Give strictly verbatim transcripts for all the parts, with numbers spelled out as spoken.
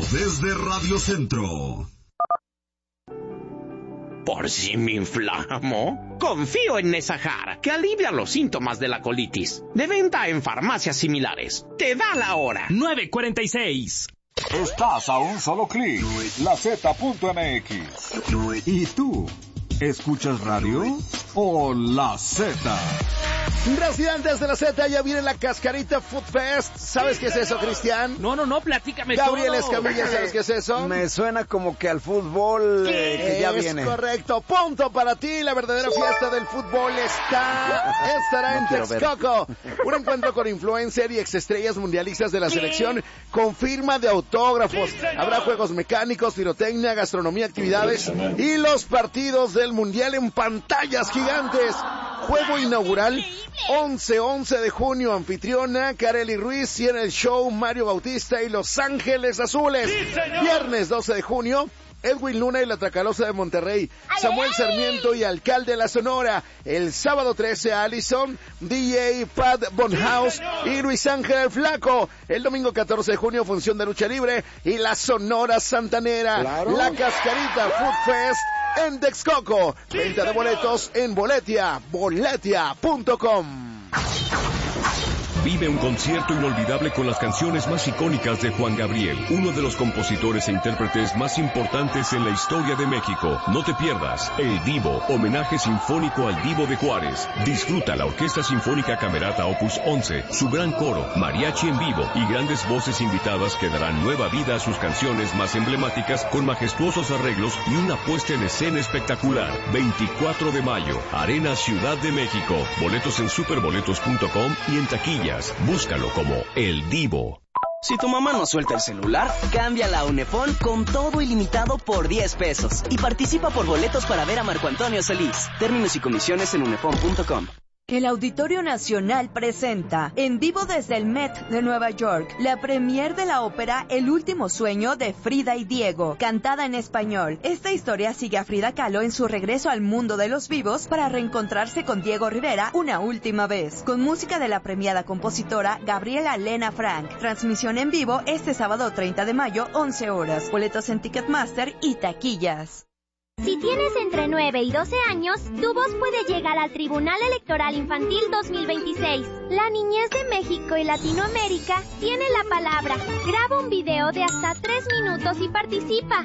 desde Radio Centro. ¿Por si me inflamo? Confío en Nesajar, que alivia los síntomas de la colitis. De venta en farmacias similares. Te da la hora. nueve cuarenta y seis. Estás a un solo clic. La Z punto M X. ¿Y tú? ¿Escuchas radio o La Z? Residentes de La Z, ya viene la Cascarita Food Fest. ¿Sabes qué es eso, Cristian? No, no, no, platícame Gabriel todo. Escamilla, ¿sabes qué es eso? Me suena como que al fútbol eh, que ya es viene. Correcto, punto para ti. La verdadera fiesta del fútbol está estará en No Texcoco. Un encuentro con influencer y exestrellas mundialistas de la selección con firma de autógrafos. Habrá juegos mecánicos, pirotecnia, gastronomía, actividades y los partidos del mundial en pantallas gigantes. Juego inaugural once once de junio, anfitriona Kareli Ruiz, y en el show Mario Bautista y Los Ángeles Azules. Sí, viernes doce de junio, Edwin Luna y la Tracalosa de Monterrey, Samuel Sarmiento y Alcalde de la Sonora. El sábado trece, Allison, D J Pat Bonhouse y Luis Ángel el Flaco. El domingo catorce de junio, función de lucha libre y la Sonora Santanera. Claro. La Cascarita Food Fest en Texcoco. Venta de boletos en Boletia, boletia punto com. Vive un concierto inolvidable con las canciones más icónicas de Juan Gabriel, uno de los compositores e intérpretes más importantes en la historia de México. No te pierdas El Divo, homenaje sinfónico al Divo de Juárez. Disfruta la Orquesta Sinfónica Camerata Opus once, su gran coro, mariachi en vivo y grandes voces invitadas que darán nueva vida a sus canciones más emblemáticas con majestuosos arreglos y una puesta en escena espectacular. veinticuatro de mayo, Arena Ciudad de México. Boletos en superboletos punto com y en taquilla. Búscalo como El Divo. Si tu mamá no suelta el celular, cámbiala a Unefón con todo ilimitado por diez pesos. Y participa por boletos para ver a Marco Antonio Solís. Términos y comisiones en unefón punto com. El Auditorio Nacional presenta, en vivo desde el Met de Nueva York, la premier de la ópera El Último Sueño de Frida y Diego, cantada en español. Esta historia sigue a Frida Kahlo en su regreso al mundo de los vivos para reencontrarse con Diego Rivera una última vez, con música de la premiada compositora Gabriela Lena Frank. Transmisión en vivo este sábado treinta de mayo, once horas. Boletos en Ticketmaster y taquillas. Si tienes entre nueve y doce años, tu voz puede llegar al Tribunal Electoral Infantil dos mil veintiséis. La niñez de México y Latinoamérica tiene la palabra. Graba un video de hasta tres minutos y participa.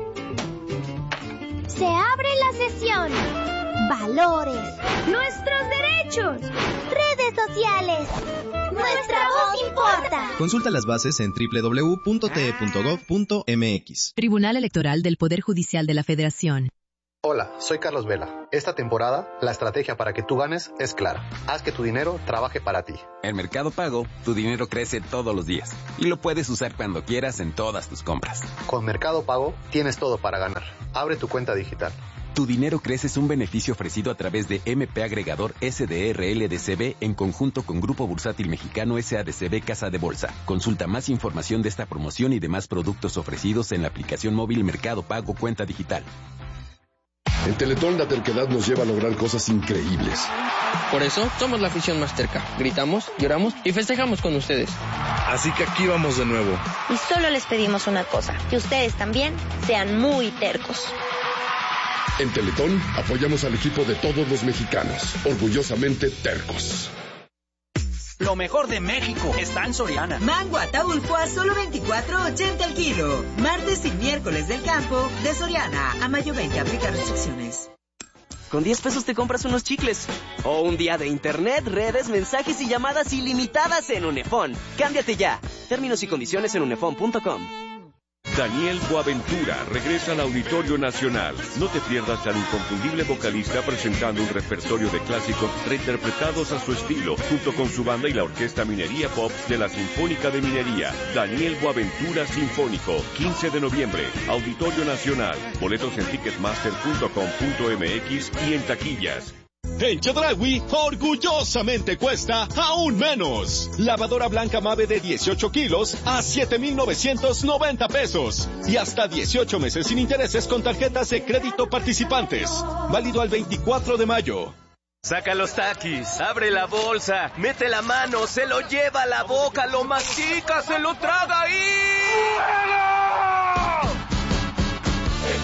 Se abre la sesión. Valores. Nuestros derechos. Redes sociales. Nuestra voz importa. Consulta las bases en doble u doble u doble u punto t e punto gov punto m x. Tribunal Electoral del Poder Judicial de la Federación. Hola, soy Carlos Vela. Esta temporada, la estrategia para que tú ganes es clara. Haz que tu dinero trabaje para ti. En Mercado Pago, tu dinero crece todos los días y lo puedes usar cuando quieras en todas tus compras. Con Mercado Pago, tienes todo para ganar. Abre tu cuenta digital. Tu dinero crece es un beneficio ofrecido a través de M P Agregador S D R L D C B en conjunto con Grupo Bursátil Mexicano S A D C B Casa de Bolsa. Consulta más información de esta promoción y demás productos ofrecidos en la aplicación móvil Mercado Pago Cuenta Digital. En Teletón la terquedad nos lleva a lograr cosas increíbles. Por eso somos la afición más terca. Gritamos, lloramos y festejamos con ustedes. Así que aquí vamos de nuevo. Y solo les pedimos una cosa, que ustedes también sean muy tercos. En Teletón apoyamos al equipo de todos los mexicanos, orgullosamente tercos. Lo mejor de México está en Soriana. Mango Ataulfo a solo veinticuatro ochenta el kilo. Martes y miércoles del campo de Soriana. A mayo veinte, aplica restricciones. Con diez pesos te compras unos chicles. O un día de internet, redes, mensajes y llamadas ilimitadas en Unefón. Cámbiate ya. Términos y condiciones en unefón punto com. Daniel Boaventura regresa al Auditorio Nacional. No te pierdas al inconfundible vocalista presentando un repertorio de clásicos reinterpretados a su estilo, junto con su banda y la Orquesta Minería Pop de la Sinfónica de Minería. Daniel Boaventura Sinfónico, quince de noviembre, Auditorio Nacional. Boletos en ticketmaster punto com punto m x y en taquillas. En Chedraui, orgullosamente cuesta aún menos. Lavadora blanca Mave de dieciocho kilos a siete mil novecientos noventa pesos. Y hasta dieciocho meses sin intereses con tarjetas de crédito participantes. Válido al veinticuatro de mayo. Saca los taquis, abre la bolsa, mete la mano, se lo lleva a la boca, lo mastica, se lo traga y... ¡Fuego!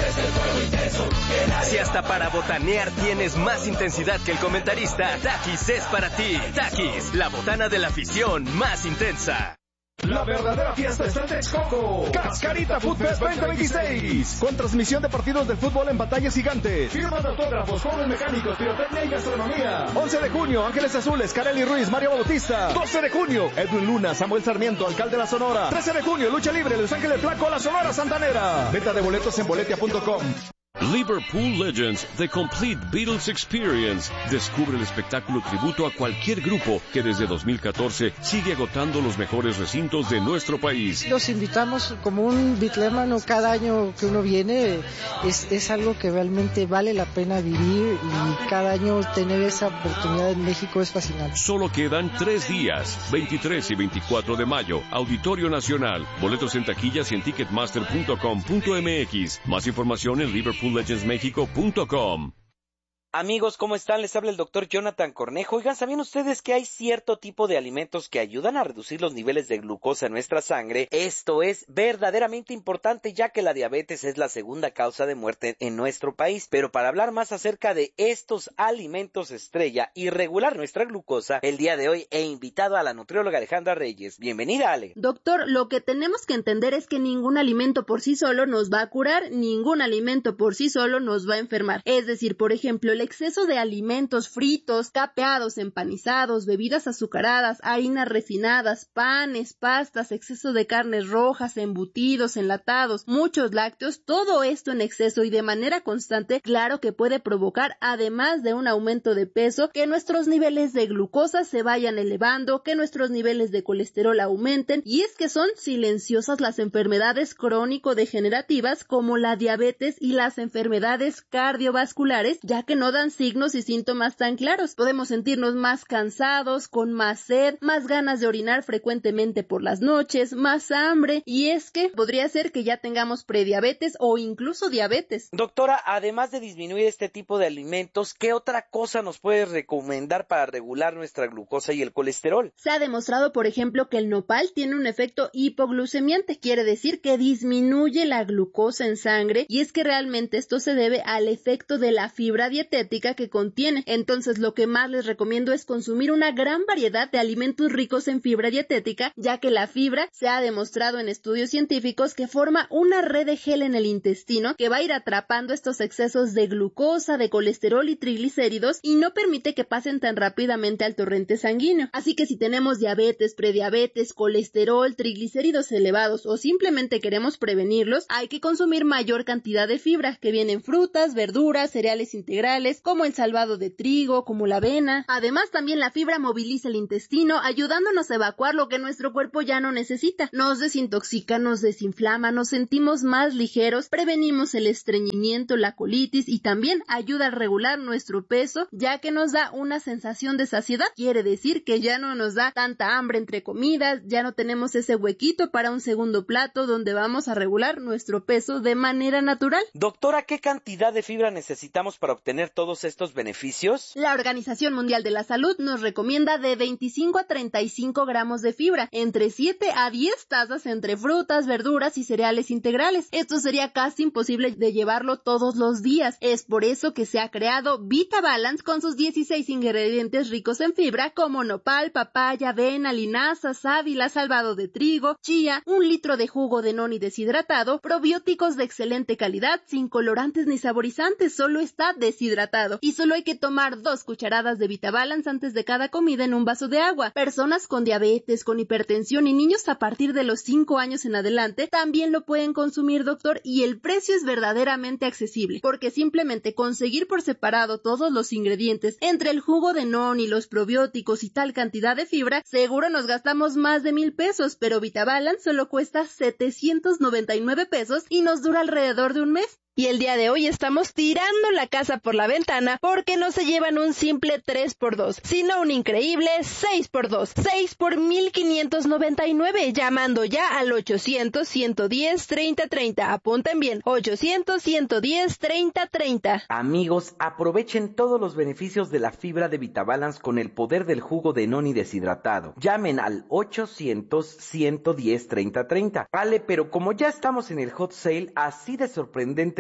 Desde el fuego intenso que nadie... Si hasta para botanear tienes más intensidad que el comentarista, Takis es para ti. Takis, la botana de la afición más intensa. La verdadera fiesta está en Texcoco. Cascarita Food Fest veinte veintiséis. Con transmisión de partidos de fútbol en pantallas gigantes. Firmas de autógrafos, juegos mecánicos, pirotecnia y gastronomía. once de junio, Ángeles Azules, Kareli Ruiz, Mario Bautista. doce de junio, Edwin Luna, Samuel Sarmiento, alcalde de la Sonora. trece de junio, Lucha Libre, Luis Ángeles Flaco, la Sonora Santanera. Venta de boletos en boletia punto com. Liverpool Legends, The Complete Beatles Experience. Descubre el espectáculo tributo a cualquier grupo que desde dos mil catorce sigue agotando los mejores recintos de nuestro país. Los invitamos como un bitlémano cada año que uno viene. Es, es algo que realmente vale la pena vivir y cada año tener esa oportunidad en México es fascinante. Solo quedan tres días, veintitrés y veinticuatro de mayo, Auditorio Nacional. Boletos en taquillas y en ticketmaster punto com punto m x. Más información en liverpool legends mexico punto com. Amigos, ¿cómo están? Les habla el doctor Jonathan Cornejo. Oigan, ¿sabían ustedes que hay cierto tipo de alimentos que ayudan a reducir los niveles de glucosa en nuestra sangre? Esto es verdaderamente importante, ya que la diabetes es la segunda causa de muerte en nuestro país. Pero para hablar más acerca de estos alimentos estrella y regular nuestra glucosa, el día de hoy he invitado a la nutrióloga Alejandra Reyes. Bienvenida, Ale. Doctor, lo que tenemos que entender es que ningún alimento por sí solo nos va a curar, ningún alimento por sí solo nos va a enfermar. Es decir, por ejemplo, el exceso de alimentos fritos, capeados, empanizados, bebidas azucaradas, harinas refinadas, panes, pastas, exceso de carnes rojas, embutidos, enlatados, muchos lácteos, todo esto en exceso y de manera constante, claro que puede provocar, además de un aumento de peso, que nuestros niveles de glucosa se vayan elevando, que nuestros niveles de colesterol aumenten, y es que son silenciosas las enfermedades crónico-degenerativas como la diabetes y las enfermedades cardiovasculares, ya que no dan signos y síntomas tan claros. Podemos sentirnos más cansados, con más sed, más ganas de orinar frecuentemente por las noches, más hambre, y es que podría ser que ya tengamos prediabetes o incluso diabetes. Doctora, además de disminuir este tipo de alimentos, ¿qué otra cosa nos puede recomendar para regular nuestra glucosa y el colesterol? Se ha demostrado, por ejemplo, que el nopal tiene un efecto hipoglucemiante, quiere decir que disminuye la glucosa en sangre, y es que realmente esto se debe al efecto de la fibra dietética que contiene. Entonces, lo que más les recomiendo es consumir una gran variedad de alimentos ricos en fibra dietética, ya que la fibra se ha demostrado en estudios científicos que forma una red de gel en el intestino que va a ir atrapando estos excesos de glucosa, de colesterol y triglicéridos y no permite que pasen tan rápidamente al torrente sanguíneo. Así que si tenemos diabetes, prediabetes, colesterol, triglicéridos elevados o simplemente queremos prevenirlos, hay que consumir mayor cantidad de fibra que viene en frutas, verduras, cereales integrales, como el salvado de trigo, como la avena. Además, también la fibra moviliza el intestino, ayudándonos a evacuar lo que nuestro cuerpo ya no necesita. Nos desintoxica, nos desinflama, nos sentimos más ligeros, prevenimos el estreñimiento, la colitis y también ayuda a regular nuestro peso, ya que nos da una sensación de saciedad. Quiere decir que ya no nos da tanta hambre entre comidas, ya no tenemos ese huequito para un segundo plato donde vamos a regular nuestro peso de manera natural. Doctora, ¿qué cantidad de fibra necesitamos para obtener todo todos estos beneficios? La Organización Mundial de la Salud nos recomienda de veinticinco a treinta y cinco gramos de fibra, entre siete a diez tazas entre frutas, verduras y cereales integrales. Esto sería casi imposible de llevarlo todos los días. Es por eso que se ha creado Vita Balance con sus dieciséis ingredientes ricos en fibra como nopal, papaya, avena, linaza, sábila, salvado de trigo, chía, un litro de jugo de noni deshidratado, probióticos de excelente calidad, sin colorantes ni saborizantes, solo está deshidratado. Y solo hay que tomar dos cucharadas de Vita Balance antes de cada comida en un vaso de agua. Personas con diabetes, con hipertensión y niños a partir de los cinco años en adelante también lo pueden consumir, doctor, y el precio es verdaderamente accesible, porque simplemente conseguir por separado todos los ingredientes entre el jugo de noni, los probióticos y tal cantidad de fibra, seguro nos gastamos más de mil pesos, pero Vita Balance solo cuesta setecientos noventa y nueve pesos y nos dura alrededor de un mes. Y el día de hoy estamos tirando la casa por la ventana porque no se llevan un simple tres por dos, sino un increíble seis por dos. seis por mil quinientos noventa y nueve, llamando ya al ochocientos, ciento diez, treinta treinta. Apunten bien, ochocientos, ciento diez, treinta treinta. Amigos, aprovechen todos los beneficios de la fibra de Vita Balance con el poder del jugo de noni deshidratado. Llamen al ochocientos, ciento diez, treinta treinta. Ale, pero como ya estamos en el hot sale, así de sorprendente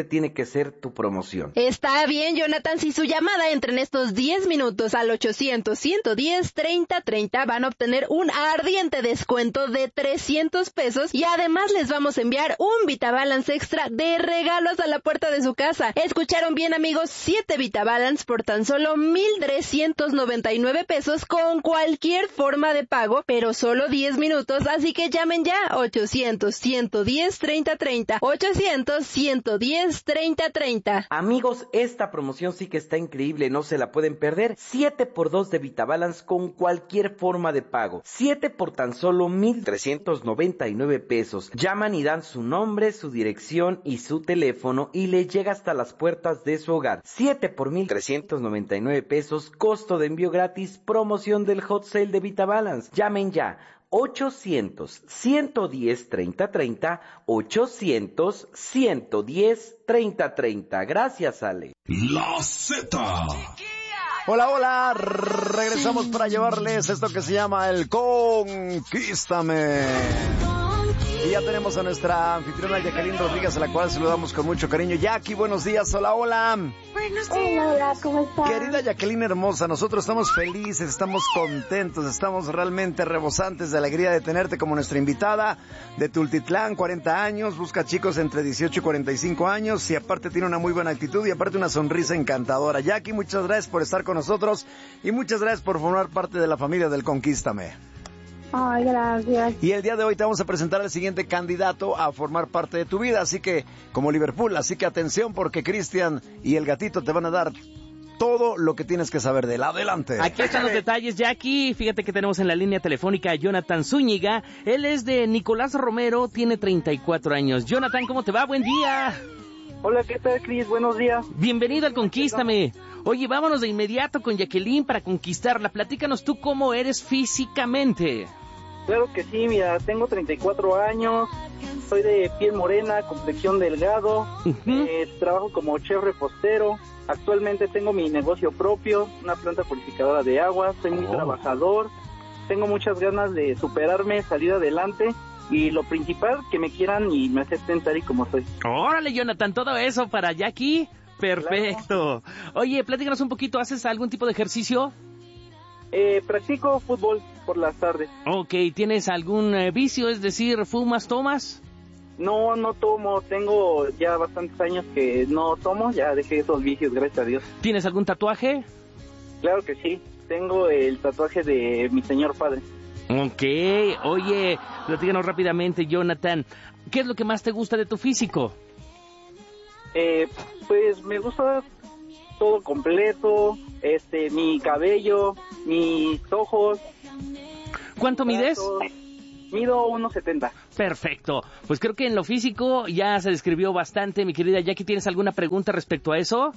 necesariamente tiene que ser tu promoción. Está bien, Jonathan, si su llamada entra en estos diez minutos al ochocientos, ciento diez, treinta, treinta, van a obtener un ardiente descuento de trescientos pesos y además les vamos a enviar un VitaBalance extra de regalo hasta la puerta de su casa. ¿Escucharon bien, amigos? siete VitaBalance por tan solo mil trescientos noventa y nueve pesos con cualquier forma de pago, pero solo diez minutos, así que llamen ya ochocientos, ciento diez, treinta, treinta, ochocientos, ciento diez, treinta, treinta. Amigos, esta promoción sí que está increíble, no se la pueden perder. siete por dos de VitaBalance con cualquier forma de pago. siete por tan solo mil trescientos noventa y nueve pesos. Llaman y dan su nombre, su dirección y su teléfono y le llega hasta las puertas de su hogar. siete por mil trescientos noventa y nueve pesos, costo de envío gratis, promoción del hot sale de VitaBalance. Llamen ya. ochocientos, ciento diez, treinta, treinta, ochocientos, ciento diez, treinta, treinta. Gracias, Ale. La Z. Hola, hola, regresamos para llevarles esto que se llama el Conquístame. Y ya tenemos a nuestra anfitriona Jacqueline Rodríguez, a la cual saludamos con mucho cariño. Jackie, buenos días, hola, hola. Buenos días. Hola, hola, ¿cómo estás? Querida Jacqueline hermosa, nosotros estamos felices, estamos contentos, estamos realmente rebosantes de alegría de tenerte como nuestra invitada de Tultitlán, cuarenta años, busca chicos entre dieciocho y cuarenta y cinco años y aparte tiene una muy buena actitud y aparte una sonrisa encantadora. Jackie, muchas gracias por estar con nosotros y muchas gracias por formar parte de la familia del Conquístame. Ay, gracias. Y el día de hoy te vamos a presentar al siguiente candidato a formar parte de tu vida, así que, como Liverpool, así que atención porque Cristian y el gatito te van a dar todo lo que tienes que saber de él. Adelante. Aquí están los detalles, Jackie. Fíjate que tenemos en la línea telefónica a Jonathan Zúñiga. Él es de Nicolás Romero, tiene treinta y cuatro años. Jonathan, ¿cómo te va? Buen día. Hola, ¿qué tal, Cris? Buenos días. Bienvenido al Conquístame. Oye, vámonos de inmediato con Jacqueline para conquistarla. Platícanos tú cómo eres físicamente. Claro que sí, mira, tengo treinta y cuatro años, soy de piel morena, complexión delgado, uh-huh. eh, trabajo como chef repostero, actualmente tengo mi negocio propio, una planta purificadora de agua, soy muy oh. trabajador, tengo muchas ganas de superarme, salir adelante y lo principal, que me quieran y me acepten tal y como soy. Órale, Jonathan, todo eso para Jackie, perfecto. Claro. Oye, platícanos un poquito, ¿haces algún tipo de ejercicio? Eh, practico fútbol por las tardes. Ok, ¿tienes algún eh, vicio? Es decir, ¿fumas, tomas? No, no tomo. Tengo ya bastantes años que no tomo. Ya dejé esos vicios, gracias a Dios. ¿Tienes algún tatuaje? Claro que sí. Tengo el tatuaje de mi señor padre. Ok, oye, platícanos rápidamente, Jonathan. ¿Qué es lo que más te gusta de tu físico? Eh, pues me gusta todo completo, este, mi cabello, mis ojos. ¿Cuánto mides? Mido uno setenta. Perfecto. Pues creo que en lo físico ya se describió bastante, mi querida Jackie. ¿Tienes alguna pregunta respecto a eso?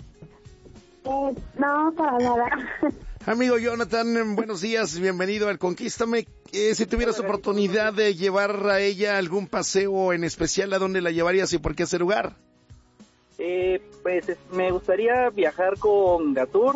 Eh, no, para nada. Amigo Jonathan, buenos días, bienvenido al Conquístame. Eh, si tuvieras oportunidad de llevar a ella algún paseo en especial, ¿a dónde la llevarías y por qué ese lugar? Eh, pues me gustaría viajar con Gatours.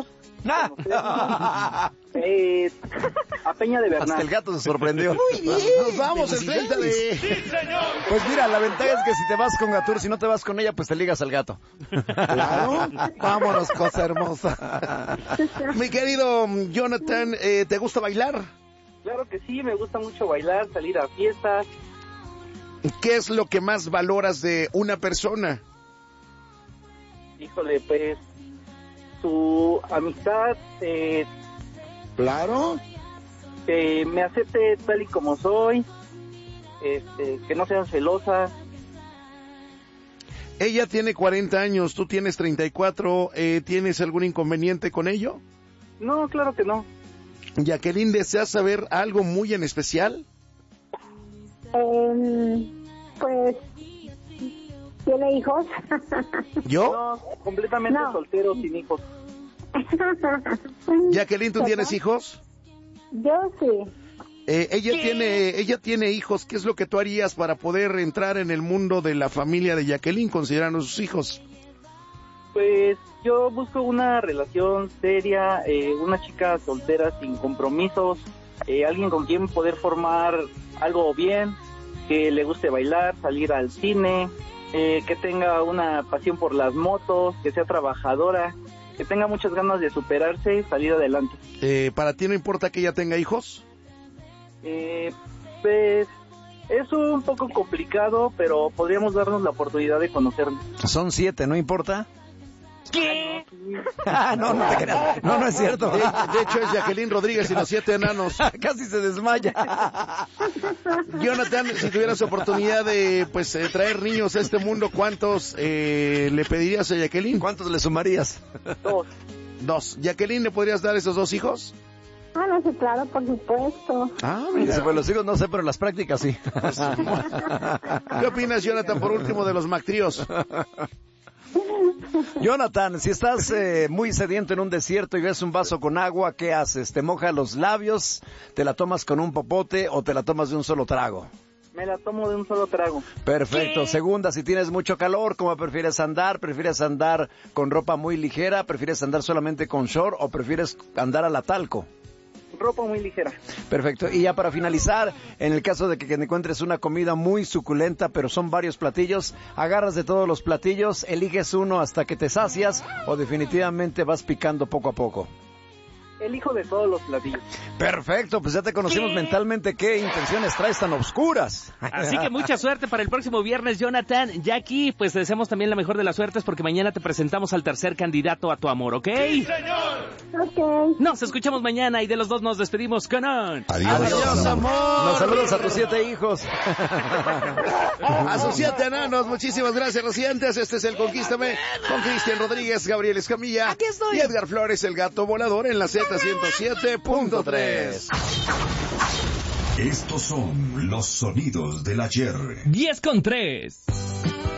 ¡Ah! Eh, a Peña de Bernal. Hasta el gato se sorprendió. Muy bien. Nos vamos, enfréntale. Sí, señor. Pues mira, la ventaja es que si te vas con Gatours, si no te vas con ella, pues te ligas al gato. Claro. Vámonos, cosa hermosa. Mi querido Jonathan, eh, ¿te gusta bailar? Claro que sí, me gusta mucho bailar, salir a fiestas. ¿Qué es lo que más valoras de una persona? Híjole, pues su amistad, eh, claro, que me acepte tal y como soy, este, que no sean celosas. Ella tiene cuarenta años, tú tienes treinta y cuatro, eh, ¿tienes algún inconveniente con ello? No, claro que no. Jacqueline, ¿deseas saber algo muy en especial? Eh, pues... ¿Tiene hijos? ¿Yo? No, completamente no. Soltero, sin hijos. Jacqueline, ¿tú tienes hijos? Yo sí. Eh, ella ¿Qué? tiene ella tiene hijos. ¿Qué es lo que tú harías para poder entrar en el mundo de la familia de Jacqueline, considerando sus hijos? Pues yo busco una relación seria, eh, una chica soltera sin compromisos, eh, alguien con quien poder formar algo bien, que le guste bailar, salir al cine, eh, que tenga una pasión por las motos, que sea trabajadora, que tenga muchas ganas de superarse y salir adelante. Eh, ¿Para ti no importa que ella tenga hijos? Eh, pues es un poco complicado, pero podríamos darnos la oportunidad de conocernos. Son siete, ¿no importa? ¿Qué? Ah, no, no te creas. No, no es cierto. De, de hecho, es Jacqueline Rodríguez y los siete enanos. Casi se desmaya. Jonathan, si tuvieras oportunidad de pues eh, traer niños a este mundo, ¿cuántos eh, le pedirías a Jacqueline? ¿Cuántos le sumarías? Dos. Dos. ¿Jacqueline, le podrías dar esos dos hijos? Ah, no sé, claro, por supuesto. Ah, mira. Pues los hijos no sé, pero las prácticas sí. ¿Qué opinas, Jonathan, por último, de los Mactríos? Jonathan, si estás eh, muy sediento en un desierto y ves un vaso con agua, ¿qué haces? ¿Te mojas los labios, te la tomas con un popote o te la tomas de un solo trago? Me la tomo de un solo trago. Perfecto. ¿Qué? Segunda, si tienes mucho calor, ¿cómo prefieres andar? ¿Prefieres andar con ropa muy ligera? ¿Prefieres andar solamente con short o prefieres andar a la talco? Ropa muy ligera. Perfecto. Y ya para finalizar, en el caso de que encuentres una comida muy suculenta, pero son varios platillos, agarras de todos los platillos, eliges uno hasta que te sacias o definitivamente vas picando poco a poco. Elijo de todos los platillos. Perfecto, pues ya te conocimos ¿Qué? mentalmente. ¿Qué intenciones traes tan oscuras? Así que mucha suerte para el próximo viernes, Jonathan. Jackie, pues te deseamos también la mejor de las suertes porque mañana te presentamos al tercer candidato a tu amor, ¿ok? ¡Sí, señor! Ok. Nos escuchamos mañana y de los dos nos despedimos con un... Adiós, Adiós amor. Nos saludos a tus siete hijos. A sus siete enanos, muchísimas gracias, recientes. Este es el Conquístame con Cristian Rodríguez, Gabriel Escamilla Aquí estoy. y Edgar Flores, el gato volador, en la Z ciento siete punto tres. Estos son los sonidos del ayer. diez con tres.